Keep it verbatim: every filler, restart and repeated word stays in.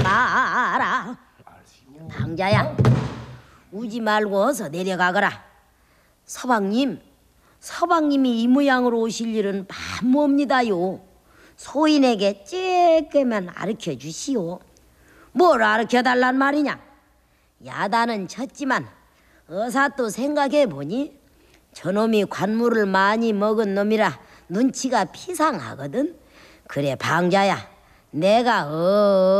마라. 방자야, 우지 말고 어서 내려가거라. 서방님, 서방님이 이 모양으로 오실 일은 만무옵니다요. 소인에게 쬐끄만 가르쳐 주시오. 뭘 가르쳐 달란 말이냐? 야단은 쳤지만 어사 또 생각해 보니 저놈이 관물을 많이 먹은 놈이라 눈치가 피상하거든. 그래 방자야, 내가 어